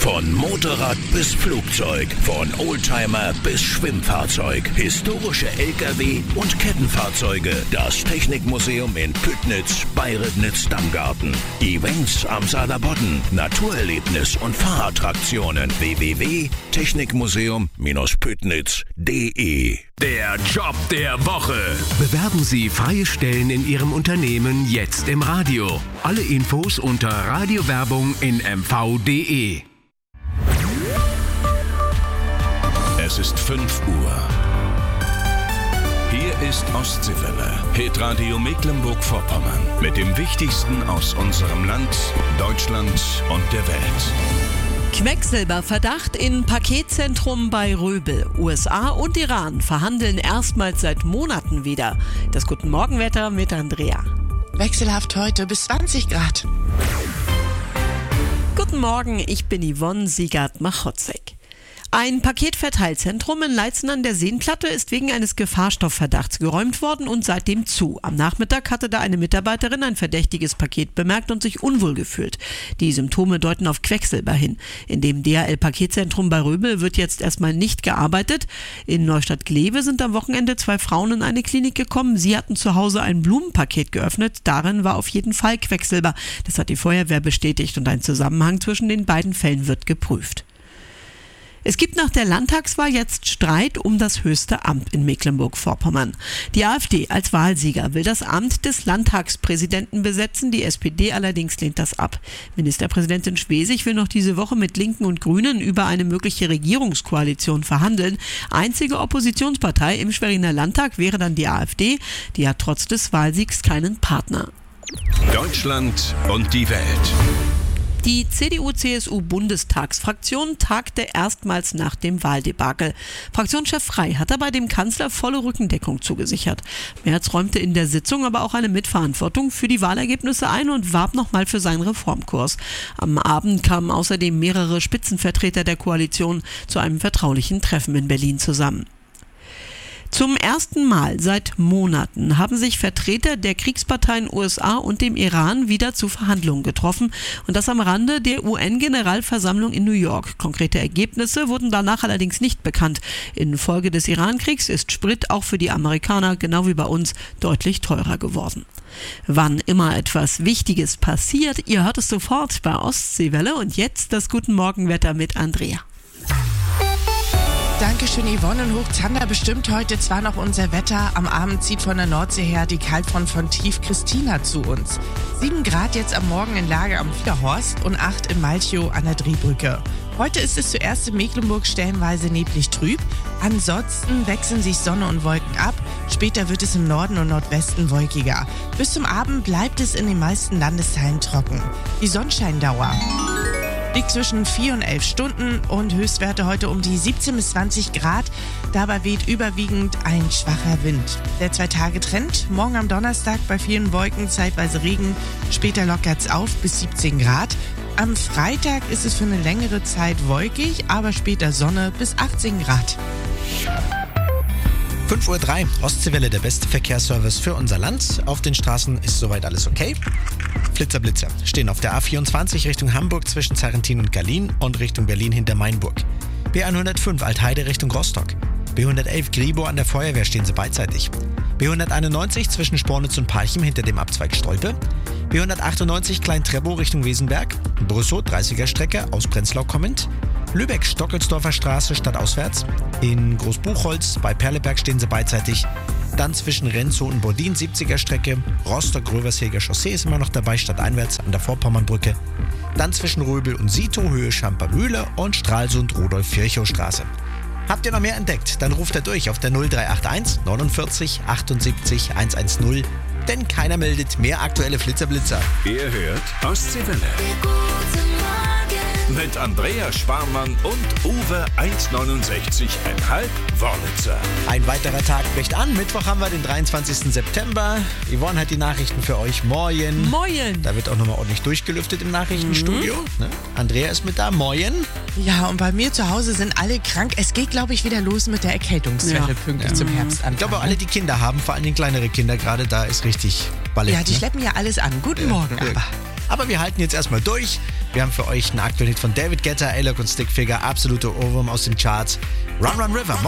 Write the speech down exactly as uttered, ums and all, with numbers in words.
Von Motorrad bis Flugzeug, von Oldtimer bis Schwimmfahrzeug, historische L K W und Kettenfahrzeuge. Das Technikmuseum in Püttnitz bei Ribnitz-Dammgarten. Events am Saarlandboden, Naturerlebnis und Fahrattraktionen. w w w punkt technikmuseum Püttnitz punkt de. Der Job der Woche. Bewerben Sie freie Stellen in Ihrem Unternehmen jetzt im Radio. Alle Infos unter Radiowerbung in m v punkt de. Es ist fünf Uhr. Hier ist Ostseewelle, Hitradio Mecklenburg-Vorpommern. Mit dem Wichtigsten aus unserem Land, Deutschland und der Welt. Quecksilberverdacht in Paketzentrum bei Röbel. U S A und Iran verhandeln erstmals seit Monaten wieder. Das Guten Morgenwetter mit Andrea. Wechselhaft heute bis zwanzig Grad. Guten Morgen, ich bin Yvonne Siegert-Machotzek. Ein Paketverteilzentrum in Leitzen an der Seenplatte ist wegen eines Gefahrstoffverdachts geräumt worden und seitdem zu. Am Nachmittag hatte da eine Mitarbeiterin ein verdächtiges Paket bemerkt und sich unwohl gefühlt. Die Symptome deuten auf Quecksilber hin. In dem D H L-Paketzentrum bei Röbel wird jetzt erstmal nicht gearbeitet. In Neustadt-Glewe sind am Wochenende zwei Frauen in eine Klinik gekommen. Sie hatten zu Hause ein Blumenpaket geöffnet. Darin war auf jeden Fall Quecksilber. Das hat die Feuerwehr bestätigt und ein Zusammenhang zwischen den beiden Fällen wird geprüft. Es gibt nach der Landtagswahl jetzt Streit um das höchste Amt in Mecklenburg-Vorpommern. Die AfD als Wahlsieger will das Amt des Landtagspräsidenten besetzen, die S P D allerdings lehnt das ab. Ministerpräsidentin Schwesig will noch diese Woche mit Linken und Grünen über eine mögliche Regierungskoalition verhandeln. Einzige Oppositionspartei im Schweriner Landtag wäre dann die AfD, die hat trotz des Wahlsiegs keinen Partner. Deutschland und die Welt. Die C D U C S U-Bundestagsfraktion tagte erstmals nach dem Wahldebakel. Fraktionschef Frey hat dabei dem Kanzler volle Rückendeckung zugesichert. Merz räumte in der Sitzung aber auch eine Mitverantwortung für die Wahlergebnisse ein und warb nochmal für seinen Reformkurs. Am Abend kamen außerdem mehrere Spitzenvertreter der Koalition zu einem vertraulichen Treffen in Berlin zusammen. Zum ersten Mal seit Monaten haben sich Vertreter der Kriegsparteien U S A und dem Iran wieder zu Verhandlungen getroffen und das am Rande der U N-Generalversammlung in New York. Konkrete Ergebnisse wurden danach allerdings nicht bekannt. Infolge des Irankriegs ist Sprit auch für die Amerikaner, genau wie bei uns, deutlich teurer geworden. Wann immer etwas Wichtiges passiert, ihr hört es sofort bei Ostseewelle und jetzt das Guten Morgenwetter mit Andrea. Dankeschön, Yvonne. Und Hochzander bestimmt heute zwar noch unser Wetter. Am Abend zieht von der Nordsee her die Kaltfront von Tief Christina zu uns. sieben Grad jetzt am Morgen in Lage am Wiederhorst und acht in Malchow an der Drehbrücke. Heute ist es zuerst in Mecklenburg stellenweise neblig trüb. Ansonsten wechseln sich Sonne und Wolken ab. Später wird es im Norden und Nordwesten wolkiger. Bis zum Abend bleibt es in den meisten Landesteilen trocken. Die Sonnenscheindauer liegt zwischen vier und elf Stunden und Höchstwerte heute um die siebzehn bis zwanzig Grad. Dabei weht überwiegend ein schwacher Wind. Der Zwei-Tage-Trend, morgen am Donnerstag bei vielen Wolken, zeitweise Regen, später lockert's auf bis siebzehn Grad. Am Freitag ist es für eine längere Zeit wolkig, aber später Sonne bis achtzehn Grad. fünf Uhr drei, Ostseewelle, der beste Verkehrsservice für unser Land. Auf den Straßen ist soweit alles okay. Flitzer, Blitzer stehen auf der A vierundzwanzig Richtung Hamburg zwischen Zarrentin und Gallien und Richtung Berlin hinter Mainburg. B hundertfünf Altheide Richtung Rostock. B hundertelf Gribo an der Feuerwehr stehen sie beidseitig. B hunderteinundneunzig zwischen Spornitz und Parchim hinter dem Abzweig Stolpe. B hundertachtundneunzig Klein-Treppow Richtung Wesenberg. Brüssow dreißiger Strecke aus Prenzlau kommend. Lübeck Stockelsdorfer Straße stadtauswärts. In Großbuchholz bei Perleberg stehen sie beidseitig. Dann zwischen Renzow und Bodin siebziger Strecke. Rostock-Röversheger Chaussee ist immer noch dabei, stadteinwärts an der Vorpommernbrücke. Dann zwischen Röbel und Sito, Höhe Schampermühle und Stralsund Rudolf-Virchow-Straße. Habt ihr noch mehr entdeckt? Dann ruft er durch auf der null drei acht eins neunundvierzig achtundsiebzig hundertzehn. Denn keiner meldet mehr aktuelle Flitzerblitzer. Ihr hört Ostseewelle. Mit Andrea Sparmann und Uwe eins neunundsechzig Komma fünf Wörlitzer. Ein weiterer Tag bricht an. Mittwoch haben wir den dreiundzwanzigsten September. Yvonne hat die Nachrichten für euch. Moin. Moin. Da wird auch nochmal ordentlich durchgelüftet im Nachrichtenstudio. Mhm. Ne? Andrea ist mit da. Moin. Ja, und bei mir zu Hause sind alle krank. Es geht, glaube ich, wieder los mit der Erkältungswelle Ja. pünktlich Ja. zum Herbstanfang. Ich glaube, alle, die Kinder haben, vor allem kleinere Kinder gerade, da ist richtig Ballett. Ja, die ne? schleppen ja alles an. Guten Ja, Morgen ja. aber. Aber wir halten jetzt erstmal durch. Wir haben für euch einen aktuellen Hit von David Guetta, A-Lock und Stickfigure, absoluter Ohrwurm aus den Charts. Run Run River.